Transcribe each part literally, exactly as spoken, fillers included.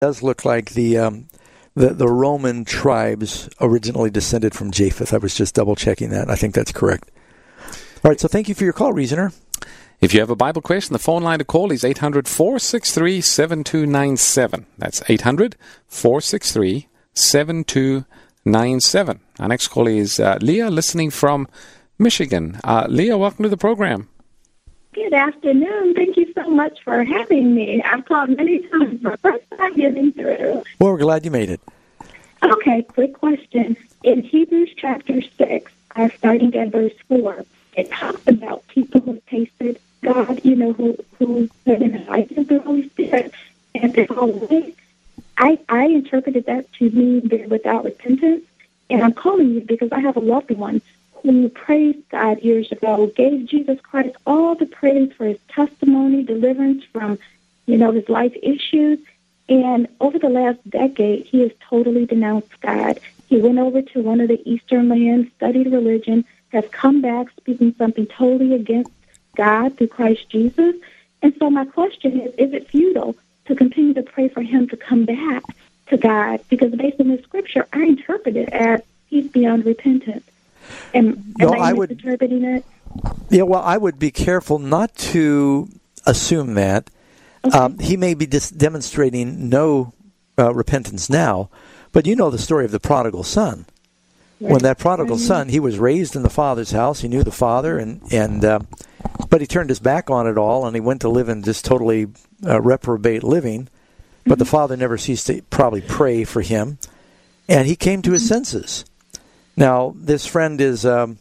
does look like the um, the the Roman tribes originally descended from Japheth. I was just double checking that. I think that's correct. All right, so thank you for your call, Reasoner. If you have a Bible question, the phone line to call is eight hundred, four six three, seven two nine seven. That's eight hundred, four six three, seven two nine seven. Our next call is uh, Leah, listening from Michigan. Uh, Leah, welcome to the program. Good afternoon. Thank you so much for having me. I've called many times, but first time getting through. Well, we're glad you made it. Okay, quick question. In Hebrews chapter six, uh, starting at verse four, it talks about people who tasted God, you know, who who have been enlightened through the Holy Spirit, and they fall away. I, I interpreted that to mean they're without repentance, and I'm calling you because I have a loved one who praised God years ago, gave Jesus Christ all the praise for his testimony, deliverance from, you know, his life issues. And over the last decade, he has totally denounced God. He went over to one of the Eastern lands, studied religion, has come back speaking something totally against God through Christ Jesus. And so my question is, is it futile to continue to pray for him to come back to God? Because based on the scripture, I interpret it as he's beyond repentance. Am, am no, I, I would, misinterpreting it? Yeah, well, I would be careful not to assume that. Okay. Um, he may be dis- demonstrating no uh, repentance now, but you know the story of the prodigal son. Right. When that prodigal right. son, he was raised in the father's house. He knew the father, and and uh, but he turned his back on it all, and he went to live in just totally uh, reprobate living. But mm-hmm. the father never ceased to probably pray for him, and he came to his mm-hmm. senses. Now, this friend is, um,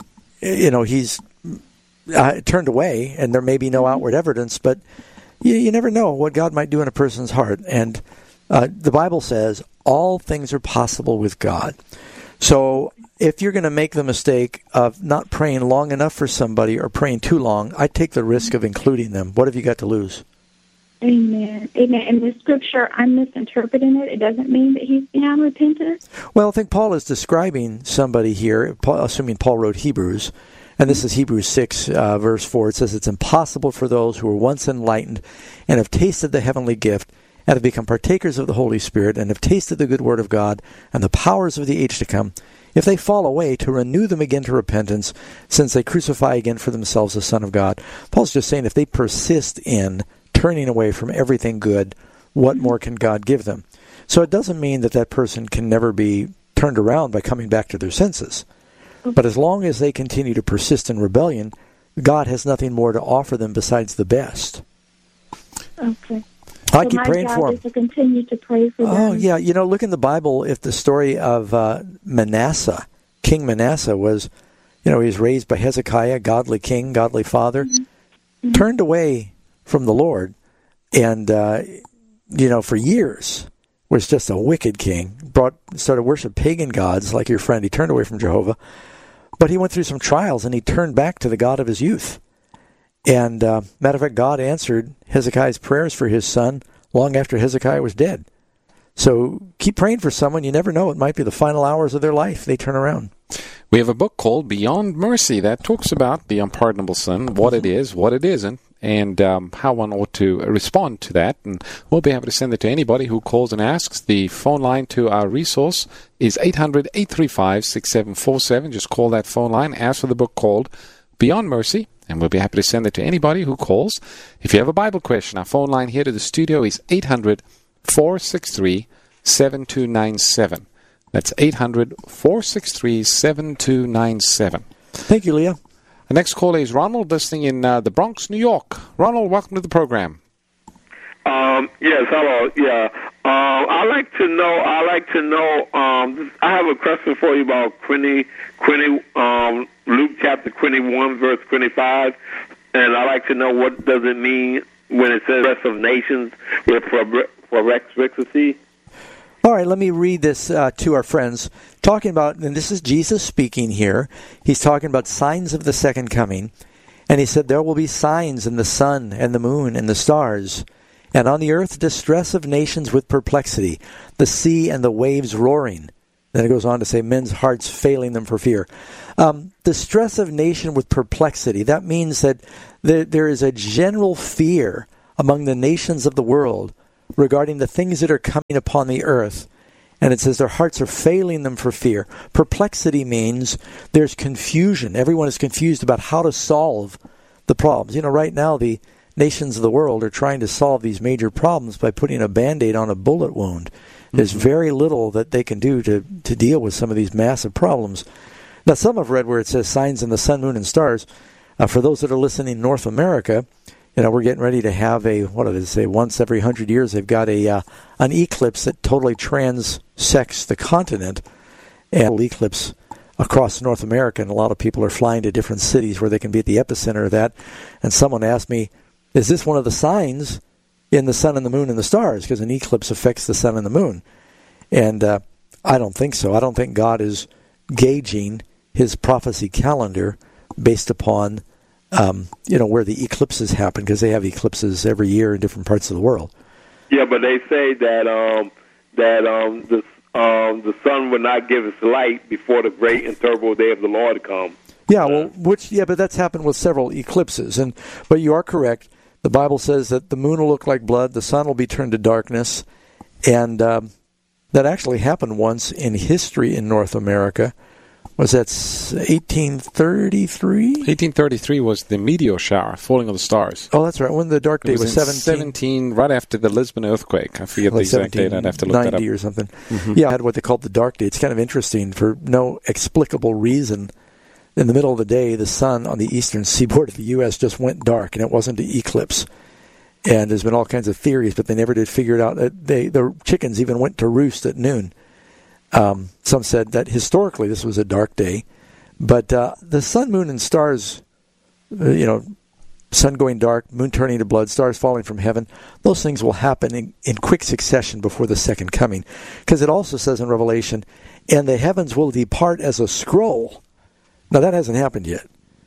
you know, he's uh, turned away, and there may be no outward evidence, but you, you never know what God might do in a person's heart. And uh, the Bible says all things are possible with God. So if you're going to make the mistake of not praying long enough for somebody or praying too long, I take the risk of including them. What have you got to lose? Amen. Amen. In the scripture, I'm misinterpreting it. It doesn't mean that he's beyond repentance. Well, I think Paul is describing somebody here, Paul, assuming Paul wrote Hebrews, and this is Hebrews six, uh, verse four. It says, it's impossible for those who were once enlightened and have tasted the heavenly gift and have become partakers of the Holy Spirit and have tasted the good word of God and the powers of the age to come, if they fall away, to renew them again to repentance, since they crucify again for themselves the Son of God. Paul's just saying if they persist in turning away from everything good, what more can God give them? So it doesn't mean that that person can never be turned around by coming back to their senses. But as long as they continue to persist in rebellion, God has nothing more to offer them besides the best. Okay. I so keep my praying job for them. Is to continue to pray for them. Oh, yeah. You know, look in the Bible, if the story of uh, Manasseh, King Manasseh was, you know, he was raised by Hezekiah, godly king, godly father, mm-hmm. turned away from the Lord, and, uh, you know, for years was just a wicked king, brought started worship pagan gods like your friend. He turned away from Jehovah, but he went through some trials, and he turned back to the God of his youth. And, uh, matter of fact, God answered Hezekiah's prayers for his son long after Hezekiah was dead. So keep praying for someone. You never know. It might be the final hours of their life. They turn around. We have a book called Beyond Mercy that talks about the unpardonable sin, what it is, what it isn't, and um, how one ought to respond to that. And we'll be able to send it to anybody who calls and asks. The phone line to our resource is eight hundred, eight three five, six seven four seven. Just call that phone line, ask for the book called Beyond Mercy, and we'll be happy to send it to anybody who calls. If you have a Bible question, our phone line here to the studio is eight hundred, four six three, seven two nine seven. That's eight hundred, four six three, seven two nine seven. Thank you, Leah. The next caller is Ronald, listening in uh, the Bronx, New York. Ronald, welcome to the program. Um, yes, hello. Yeah, uh, I like to know. I like to know. Um, I have a question for you about twenty, twenty, um, Luke chapter twenty-one, verse twenty-five, and I like to know what does it mean when it says "rest of nations" with forexity. All right, let me read this uh, to our friends. Talking about, and this is Jesus speaking here. He's talking about signs of the second coming. And he said, there will be signs in the sun and the moon and the stars. And on the earth, distress of nations with perplexity, the sea and the waves roaring. Then it goes on to say, men's hearts failing them for fear. Um, distress of nation with perplexity. That means that there, there is a general fear among the nations of the world regarding the things that are coming upon the earth. And it says their hearts are failing them for fear. Perplexity means there's confusion. Everyone is confused about how to solve the problems. You know, right now the nations of the world are trying to solve these major problems by putting a Band-Aid on a bullet wound. There's mm-hmm. very little that they can do to, to deal with some of these massive problems. Now, some have read where it says signs in the sun, moon, and stars. Uh, for those that are listening in North America, you know, we're getting ready to have a, what do they say, once every hundred years they've got a uh, an eclipse that totally transects the continent. And eclipse across North America, and a lot of people are flying to different cities where they can be at the epicenter of that. And someone asked me, is this one of the signs in the sun and the moon and the stars? Because an eclipse affects the sun and the moon. And uh, I don't think so. I don't think God is gauging his prophecy calendar based upon, um, you know, where the eclipses happen, because they have eclipses every year in different parts of the world. Yeah, but they say that um, that um, the um, the sun will not give its light before the great and terrible day of the Lord comes. Yeah, well, which yeah, but that's happened with several eclipses, and but you are correct. The Bible says that the moon will look like blood, the sun will be turned to darkness, and um, that actually happened once in history in North America. Was that eighteen thirty-three? eighteen thirty-three was the meteor shower, falling of the stars. Oh, that's right. When the dark day was, was, was seventeen, seventeen, right after the Lisbon earthquake. I forget like the exact date. I'd have to look that up. ninety or something. Mm-hmm. Yeah, I had what they called the dark day. It's kind of interesting for no explicable reason. In the middle of the day, the sun on the eastern seaboard of the U S just went dark, and it wasn't an eclipse. And there's been all kinds of theories, but they never did figure it out. They, the chickens even went to roost at noon. Um, some said that historically this was a dark day, but uh, the sun, moon, and stars, uh, you know, sun going dark, moon turning to blood, stars falling from heaven, those things will happen in, in quick succession before the second coming. Because it also says in Revelation, and the heavens will depart as a scroll. Now, that hasn't happened yet.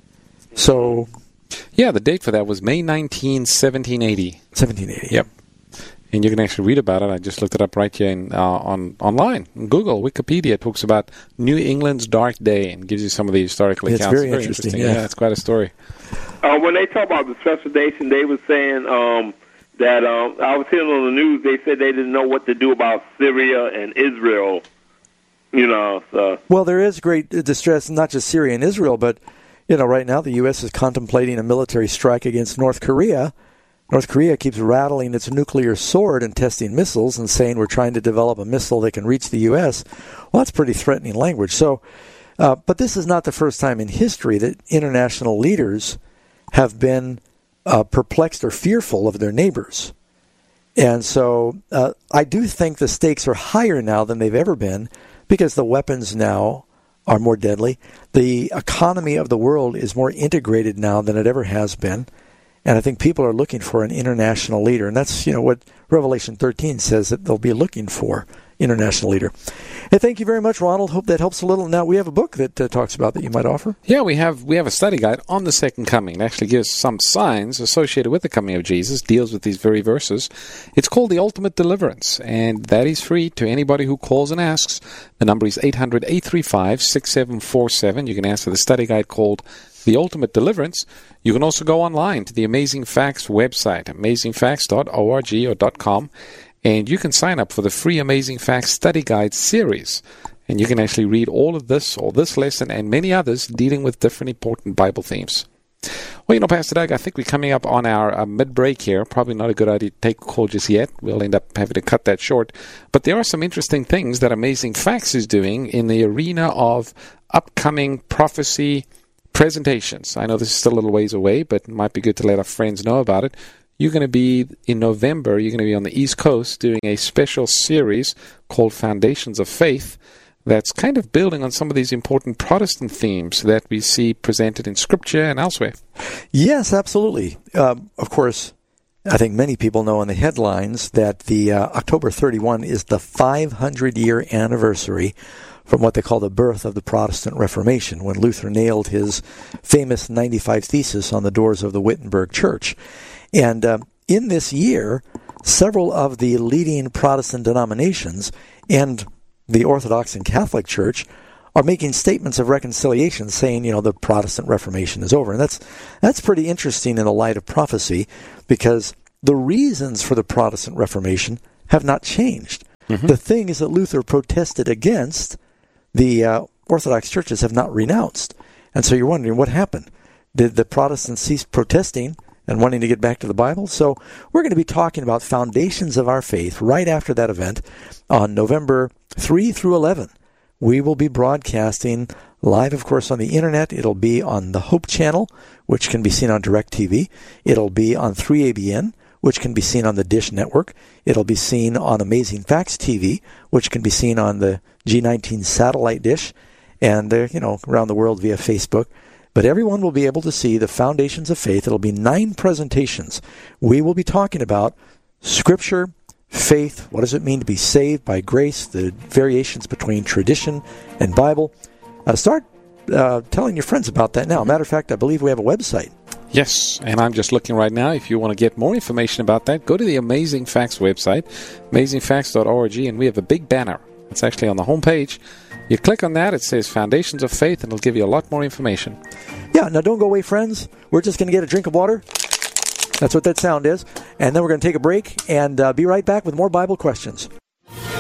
So... Yeah, the date for that was May nineteenth, seventeen eighty. seventeen eighty. Yep. And you can actually read about it. I just looked it up right here in, uh, on online. Google, Wikipedia talks about New England's Dark Day and gives you some of the historical it's accounts. Very, very interesting. interesting. Yeah. yeah, it's quite a story. Uh, when they talk about the trepidation, they were saying um, that um, I was hearing on the news. They said they didn't know what to do about Syria and Israel. You know, so. Well, there is great distress, not just Syria and Israel, but you know, right now the U S is contemplating a military strike against North Korea. North Korea keeps rattling its nuclear sword and testing missiles and saying we're trying to develop a missile that can reach the U S. Well, that's pretty threatening language. So, uh, but this is not the first time in history that international leaders have been uh, perplexed or fearful of their neighbors. And so uh, I do think the stakes are higher now than they've ever been because the weapons now are more deadly. The economy of the world is more integrated now than it ever has been. And I think people are looking for an international leader. And that's, you know, what Revelation thirteen says that they'll be looking for, international leader. Hey, thank you very much, Ronald. Hope that helps a little. Now, we have a book that uh, talks about that you might offer. Yeah, we have we have a study guide on the second coming. It actually gives some signs associated with the coming of Jesus, deals with these very verses. It's called The Ultimate Deliverance, and that is free to anybody who calls and asks. The number is eight hundred, eight three five, six seven four seven. You can ask for the study guide called The Ultimate Deliverance. You can also go online to the Amazing Facts website, amazing facts dot org or .com, and you can sign up for the free Amazing Facts Study Guide series. And you can actually read all of this, or this lesson, and many others dealing with different important Bible themes. Well, you know, Pastor Doug, I think we're coming up on our uh, mid-break here. Probably not a good idea to take a call just yet. We'll end up having to cut that short. But there are some interesting things that Amazing Facts is doing in the arena of upcoming prophecy presentations. I know this is still a little ways away, but it might be good to let our friends know about it. You're going to be, in November, you're going to be on the East Coast doing a special series called Foundations of Faith that's kind of building on some of these important Protestant themes that we see presented in Scripture and elsewhere. Yes, absolutely. Um, of course, I think many people know in the headlines that the uh, October thirty-first is the five hundred year anniversary from what they call the birth of the Protestant Reformation, when Luther nailed his famous ninety-five Thesis on the doors of the Wittenberg Church. And uh, in this year, several of the leading Protestant denominations and the Orthodox and Catholic Church are making statements of reconciliation, saying, you know, the Protestant Reformation is over. And that's that's pretty interesting in the light of prophecy, because the reasons for the Protestant Reformation have not changed. Mm-hmm. The things that Luther protested against, the uh, Orthodox churches have not renounced. And so you're wondering, what happened? Did the Protestants cease protesting and wanting to get back to the Bible? So we're going to be talking about foundations of our faith right after that event on November third through eleven. We will be broadcasting live, of course, on the Internet. It'll be on the Hope Channel, which can be seen on DirecTV. It'll be on three A B N, which can be seen on the Dish Network. It'll be seen on Amazing Facts T V, which can be seen on the G nineteen satellite dish, and uh, you know, around the world via Facebook. But everyone will be able to see the foundations of faith. It'll be nine presentations. We will be talking about Scripture, faith, what does it mean to be saved by grace, the variations between tradition and Bible. Uh, start uh, telling your friends about that now. Matter of fact, I believe we have a website. Yes, and I'm just looking right now. If you want to get more information about that, go to the Amazing Facts website, amazing facts dot org, and we have a big banner. It's actually on the home page. You click on that, it says Foundations of Faith, and it'll give you a lot more information. Yeah, now don't go away, friends. We're just going to get a drink of water. That's what that sound is. And then we're going to take a break and uh, be right back with more Bible questions.